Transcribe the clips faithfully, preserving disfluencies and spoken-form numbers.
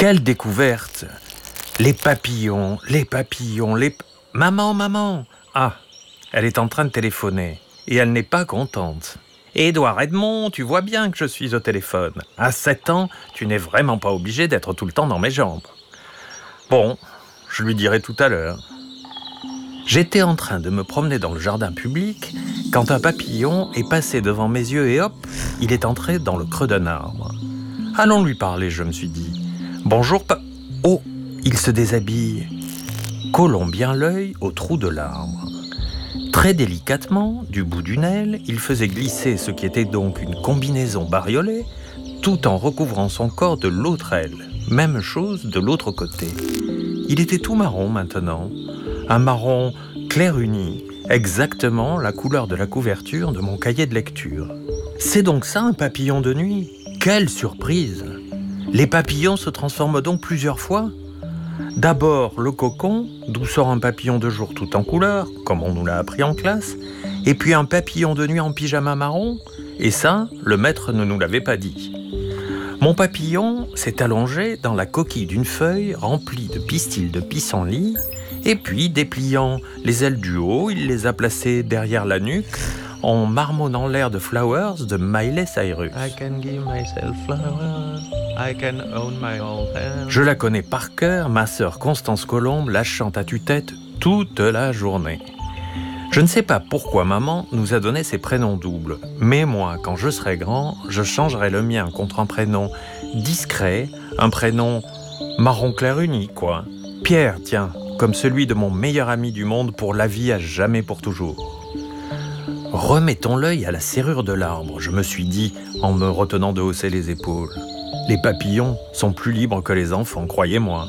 Quelle découverte! Les papillons, les papillons, les... Maman, maman! Ah, elle est en train de téléphoner et elle n'est pas contente. Édouard Edmond, tu vois bien que je suis au téléphone. À sept ans, tu n'es vraiment pas obligé d'être tout le temps dans mes jambes. Bon, je lui dirai tout à l'heure. J'étais en train de me promener dans le jardin public quand un papillon est passé devant mes yeux et hop, il est entré dans le creux d'un arbre. Allons lui parler, je me suis dit. Bonjour, pa... Oh, il se déshabille. Collons bien l'œil au trou de l'arbre. Très délicatement, du bout d'une aile, il faisait glisser ce qui était donc une combinaison bariolée, tout en recouvrant son corps de l'autre aile. Même chose de l'autre côté. Il était tout marron maintenant. Un marron clair uni, exactement la couleur de la couverture de mon cahier de lecture. C'est donc ça un papillon de nuit? Quelle surprise! Les papillons se transforment donc plusieurs fois? D'abord le cocon, d'où sort un papillon de jour tout en couleur, comme on nous l'a appris en classe, et puis un papillon de nuit en pyjama marron, et ça, le maître ne nous l'avait pas dit. Mon papillon s'est allongé dans la coquille d'une feuille remplie de pistils de pissenlit, et puis, dépliant les ailes du haut, il les a placées derrière la nuque, en marmonnant l'air de Flowers de Miley Cyrus. I can give myself flowers, I can own my own hand. Je la connais par cœur, ma sœur Constance Colombe la chante à tue-tête toute la journée. Je ne sais pas pourquoi maman nous a donné ces prénoms doubles, mais moi, quand je serai grand, je changerai le mien contre un prénom discret, un prénom marron clair uni, quoi. Pierre, tiens, comme celui de mon meilleur ami du monde pour la vie à jamais pour toujours. Remettons l'œil à la serrure de l'arbre, je me suis dit en me retenant de hausser les épaules. Les papillons sont plus libres que les enfants, croyez-moi.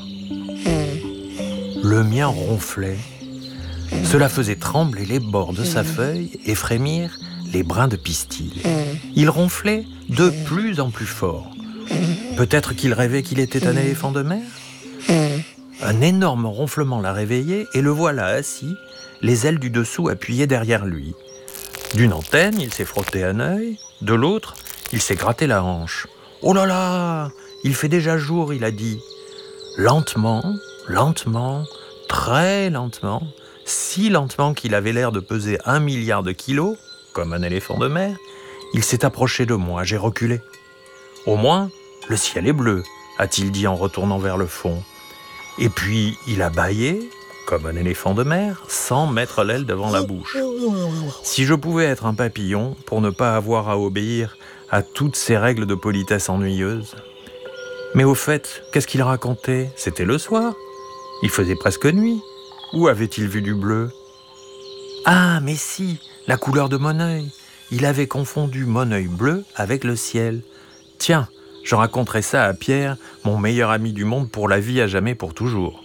Le mien ronflait. Cela faisait trembler les bords de sa feuille et frémir les brins de pistil. Il ronflait de plus en plus fort. Peut-être qu'il rêvait qu'il était un éléphant de mer ? Un énorme ronflement l'a réveillé et le voilà assis, les ailes du dessous appuyées derrière lui. D'une antenne, il s'est frotté un œil, de l'autre, il s'est gratté la hanche. « Oh là là, il fait déjà jour », il a dit. Lentement, lentement, très lentement, si lentement qu'il avait l'air de peser un milliard de kilos, comme un éléphant de mer, il s'est approché de moi, j'ai reculé. « Au moins, le ciel est bleu », a-t-il dit en retournant vers le fond. Et puis, il a bâillé, comme un éléphant de mer, sans mettre l'aile devant la bouche. Si je pouvais être un papillon, pour ne pas avoir à obéir à toutes ces règles de politesse ennuyeuses. Mais au fait, qu'est-ce qu'il racontait? C'était le soir. Il faisait presque nuit. Où avait-il vu du bleu? Ah, mais si, la couleur de mon œil. Il avait confondu mon œil bleu avec le ciel. Tiens, je raconterai ça à Pierre, mon meilleur ami du monde pour la vie à jamais pour toujours.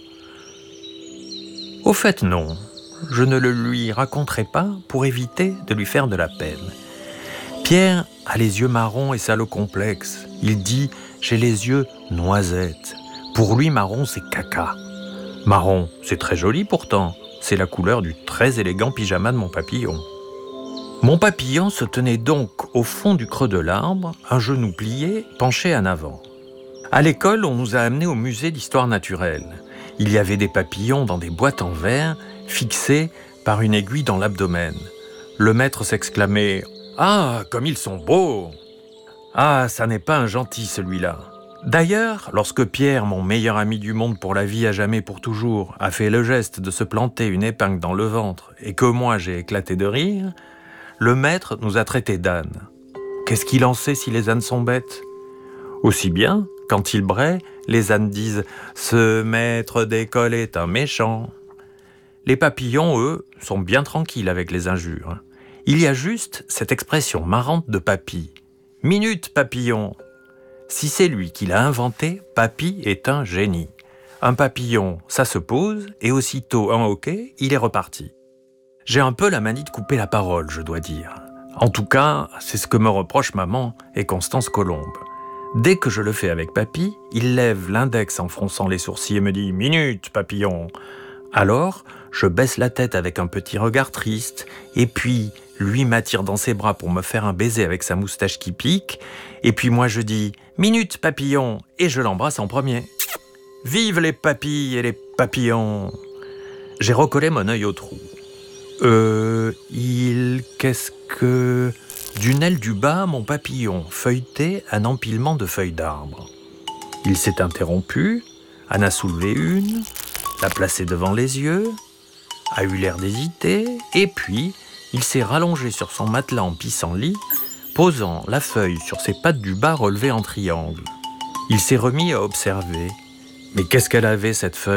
Au fait, non. Je ne le lui raconterai pas pour éviter de lui faire de la peine. Pierre a les yeux marrons et salauds complexes. Il dit « j'ai les yeux noisettes ». Pour lui, marron, c'est caca. Marron, c'est très joli pourtant. C'est la couleur du très élégant pyjama de mon papillon. Mon papillon se tenait donc au fond du creux de l'arbre, un genou plié, penché en avant. À l'école, on nous a amenés au musée d'histoire naturelle. Il y avait des papillons dans des boîtes en verre, fixés par une aiguille dans l'abdomen. Le maître s'exclamait « Ah, comme ils sont beaux !» Ah, ça n'est pas un gentil celui-là. D'ailleurs, lorsque Pierre, mon meilleur ami du monde pour la vie à jamais pour toujours, a fait le geste de se planter une épingle dans le ventre et que moi j'ai éclaté de rire, le maître nous a traités d'ânes. Qu'est-ce qu'il en sait si les ânes sont bêtes? Aussi bien, quand ils braient, les ânes disent « Ce maître d'école est un méchant ». Les papillons, eux, sont bien tranquilles avec les injures. Il y a juste cette expression marrante de Papy. « Minute, papillon !» Si c'est lui qui l'a inventé, Papy est un génie. Un papillon, ça se pose, et aussitôt un hoquet, il est reparti. J'ai un peu la manie de couper la parole, je dois dire. En tout cas, c'est ce que me reprochent maman et Constance Colombe. Dès que je le fais avec Papy, il lève l'index en fronçant les sourcils et me dit « Minute, papillon !» Alors, je baisse la tête avec un petit regard triste, et puis lui m'attire dans ses bras pour me faire un baiser avec sa moustache qui pique, et puis moi je dis « Minute, papillon !» et je l'embrasse en premier. Vive les papilles et les papillons! J'ai recollé mon œil au trou. Euh, il... Qu'est-ce que... D'une aile du bas, mon papillon feuilletait un empilement de feuilles d'arbre. Il s'est interrompu, en a soulevé une, l'a placée devant les yeux, a eu l'air d'hésiter, et puis il s'est rallongé sur son matelas en pissenlit, posant la feuille sur ses pattes du bas relevées en triangle. Il s'est remis à observer. Mais qu'est-ce qu'elle avait, cette feuille ?